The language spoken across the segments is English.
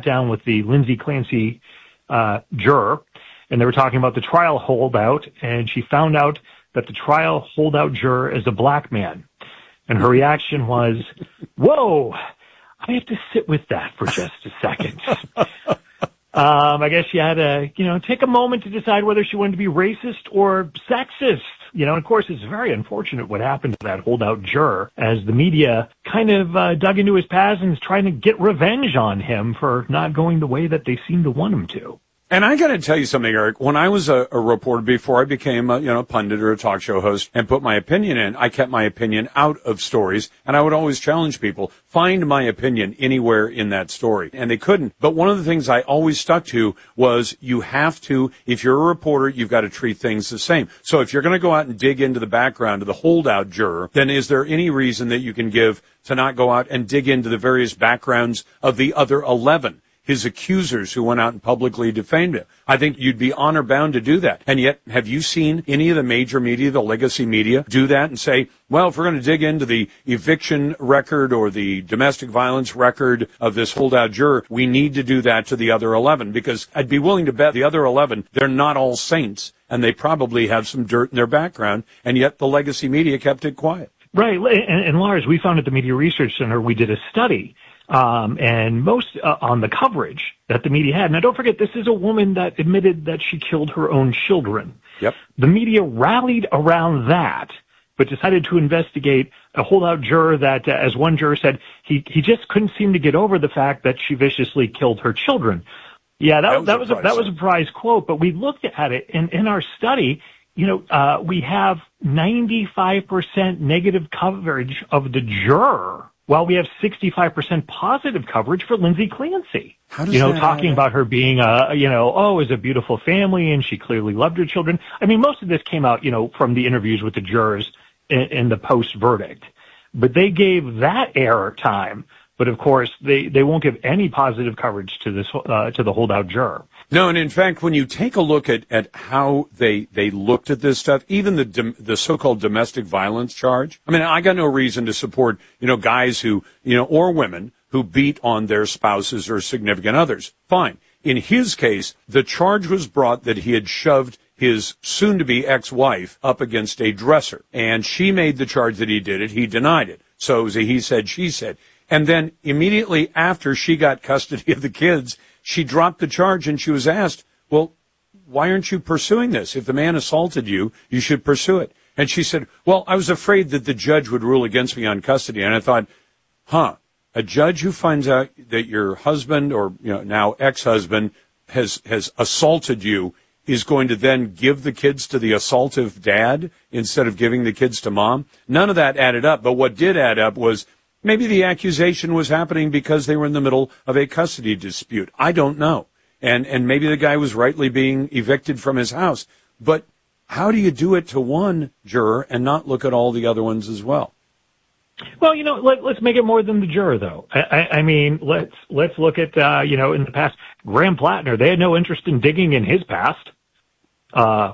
down with the Lindsay Clancy juror, and they were talking about the trial holdout, and she found out that the trial holdout juror is a black man. And her reaction was, whoa, I have to sit with that for just a second. I guess she had to, take a moment to decide whether she wanted to be racist or sexist. And of course, it's very unfortunate what happened to that holdout juror, as the media kind of dug into his past and is trying to get revenge on him for not going the way that they seem to want him to. And I got to tell you something, Eric. When I was a reporter before I became a pundit or a talk show host and put my opinion in, I kept my opinion out of stories, and I would always challenge people, find my opinion anywhere in that story. And they couldn't. But one of the things I always stuck to was you have to, if you're a reporter, you've got to treat things the same. So if you're going to go out and dig into the background of the holdout juror, then is there any reason that you can give to not go out and dig into the various backgrounds of the other 11? His accusers who went out and publicly defamed him. I think you'd be honor bound to do that. And yet, have you seen any of the major media, the legacy media, do that and say, well, if we're going to dig into the eviction record or the domestic violence record of this holdout juror, we need to do that to the other 11? Because I'd be willing to bet the other 11, they're not all saints, and they probably have some dirt in their background, and yet the legacy media kept it quiet. Right. And Lars, we found at the Media Research Center, we did a study and most on the coverage that the media had. Now, don't forget, this is a woman that admitted that she killed her own children. Yep. The media rallied around that, but decided to investigate a holdout juror that, as one juror said, he just couldn't seem to get over the fact that she viciously killed her children. Yeah, that was a prize quote, but we looked at it, and in our study, we have 95% negative coverage of the juror, while we have 65% positive coverage for Lindsay Clancy. How does that talking about her being, it was a beautiful family and she clearly loved her children. I mean, most of this came out, from the interviews with the jurors in the post-verdict. But they gave that air time. But of course, they won't give any positive coverage to this, to the holdout juror. No, and in fact, when you take a look at how they looked at this stuff, even the so-called domestic violence charge, I mean, I got no reason to support, guys who, or women who beat on their spouses or significant others. Fine. In his case, the charge was brought that he had shoved his soon-to-be ex-wife up against a dresser, and she made the charge that he did it. He denied it. So it was a he said, she said. And then immediately after she got custody of the kids, she dropped the charge, and she was asked, well, why aren't you pursuing this? If the man assaulted you, you should pursue it. And she said, well, I was afraid that the judge would rule against me on custody. And I thought, a judge who finds out that your husband or, now ex-husband has assaulted you is going to then give the kids to the assaultive dad instead of giving the kids to mom? None of that added up. But what did add up was maybe the accusation was happening because they were in the middle of a custody dispute. I don't know. And maybe the guy was rightly being evicted from his house. But how do you do it to one juror and not look at all the other ones as well? Well, let's make it more than the juror, though. I mean, let's look at, in the past, Graham Plattner. They had no interest in digging in his past. The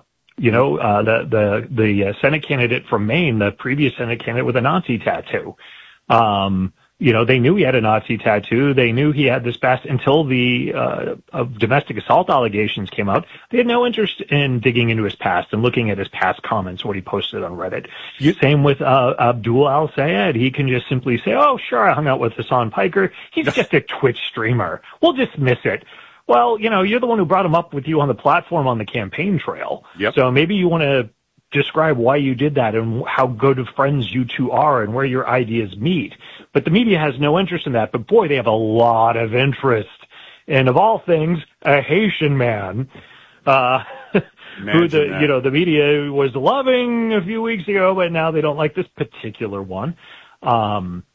Senate candidate from Maine, the previous Senate candidate with a Nazi tattoo. They knew he had a Nazi tattoo. They knew he had this past until the domestic assault allegations came out. They had no interest in digging into his past and looking at his past comments, what he posted on Reddit. Same with Abdul Al-Sayed. He can just simply say, oh, sure, I hung out with Hassan Piker. He's just a Twitch streamer. We'll dismiss it. Well, you're the one who brought him up with you on the platform on the campaign trail. Yep. So maybe you want to describe why you did that and how good of friends you two are and where your ideas meet. But the media has no interest in that. But boy, they have a lot of interest. And of all things, a Haitian man, who the media was loving a few weeks ago, but now they don't like this particular one. So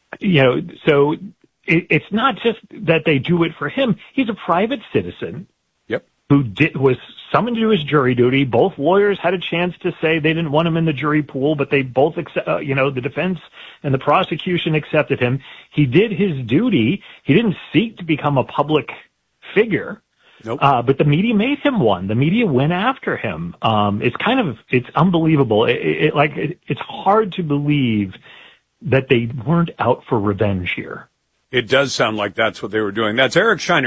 it's not just that they do it for him. He's a private citizen. Who was summoned to his jury duty. Both lawyers had a chance to say they didn't want him in the jury pool, but they both, the defense and the prosecution accepted him. He did his duty. He didn't seek to become a public figure. Nope. But the media made him one. The media went after him. It's unbelievable. It's hard to believe that they weren't out for revenge here. It does sound like that's what they were doing. That's Eric Shiner.